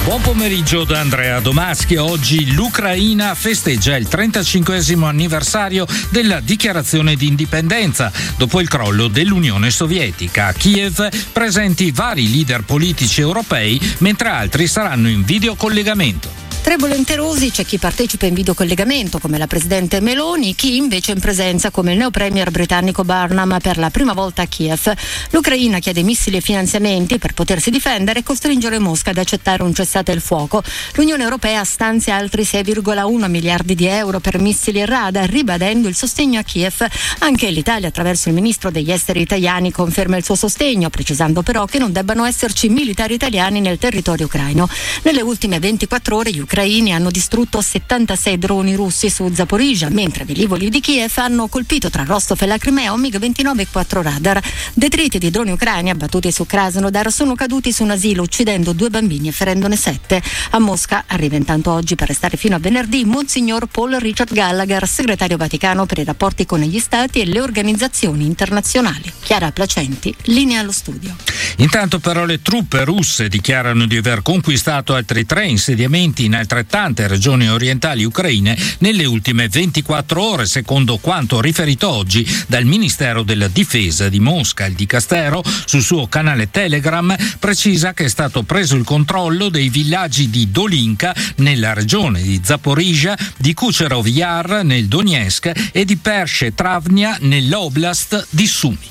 Buon pomeriggio da Andrea Domaschi. Oggi l'Ucraina festeggia il 35esimo anniversario della dichiarazione di indipendenza dopo il crollo dell'Unione Sovietica. A Kiev presenti vari leader politici europei, mentre altri saranno in videocollegamento. Tre volenterosi, c'è chi partecipa in videocollegamento come la presidente Meloni, chi invece in presenza come il neopremier britannico Barnum per la prima volta a Kiev. L'Ucraina chiede missili e finanziamenti per potersi difendere e costringere Mosca ad accettare un cessate il fuoco. L'Unione Europea stanzia altri 6,1 miliardi di euro per missili e radar, ribadendo il sostegno a Kiev. Anche l'Italia, attraverso il ministro degli esteri italiani, conferma il suo sostegno, precisando però che non debbano esserci militari italiani nel territorio ucraino. Nelle ultime 24 ore gli ucraini hanno distrutto 76 droni russi su Zaporizhzhia, mentre velivoli di Kiev hanno colpito tra Rostov e la Crimea un MiG-29 e 4 radar. Detriti di droni ucraini abbattuti su Krasnodar sono caduti su un asilo, uccidendo 2 bambini e ferendone 7. A Mosca arriva intanto oggi, per restare fino a venerdì, Monsignor Paul Richard Gallagher, segretario Vaticano per i rapporti con gli stati e le organizzazioni internazionali. Chiara Placenti, linea allo studio. Intanto però le truppe russe dichiarano di aver conquistato altri 3 insediamenti in altrettante regioni orientali ucraine nelle ultime 24 ore, secondo quanto riferito oggi dal Ministero della Difesa di Mosca. Il dicastero, sul suo canale Telegram, precisa che è stato preso il controllo dei villaggi di Dolinka nella regione di Zaporizhzhia, di Kucherov Yar nel Donetsk e di Pershe-Travnia nell'oblast di Sumy.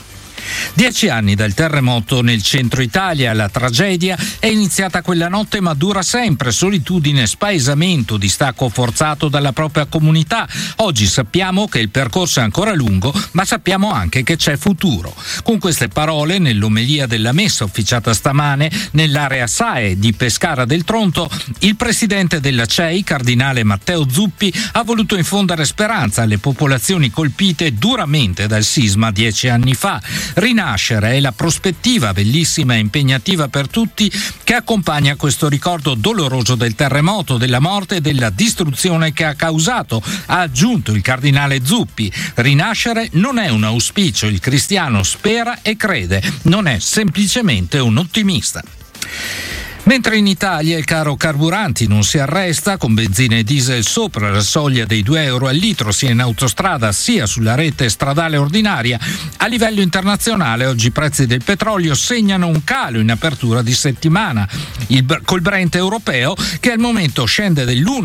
10 anni dal terremoto nel centro Italia. La tragedia è iniziata quella notte ma dura sempre: solitudine, spaesamento, distacco forzato dalla propria comunità. Oggi sappiamo che il percorso è ancora lungo, ma sappiamo anche che c'è futuro. Con queste parole, nell'omelia della messa officiata stamane nell'area SAE di Pescara del Tronto, il presidente della CEI, cardinale Matteo Zuppi, ha voluto infondere speranza alle popolazioni colpite duramente dal sisma 10 anni fa. Rinascere è la prospettiva bellissima e impegnativa per tutti che accompagna questo ricordo doloroso del terremoto, della morte e della distruzione che ha causato, ha aggiunto il cardinale Zuppi. Rinascere non è un auspicio, il cristiano spera e crede, non è semplicemente un ottimista. Mentre in Italia il caro carburanti non si arresta, con benzina e diesel sopra la soglia dei 2 euro al litro sia in autostrada sia sulla rete stradale ordinaria, a livello internazionale oggi i prezzi del petrolio segnano un calo in apertura di settimana. Col Brent europeo che al momento scende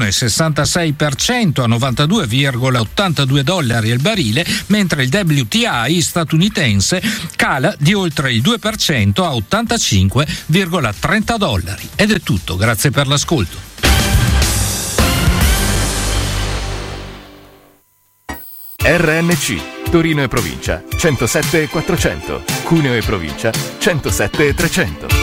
dell'1,66% a $92,82 al barile, mentre il WTI statunitense cala di oltre il 2% a $85,30. Ed è tutto, grazie per l'ascolto. RNC Torino e provincia 107 400, Cuneo e provincia 107 300.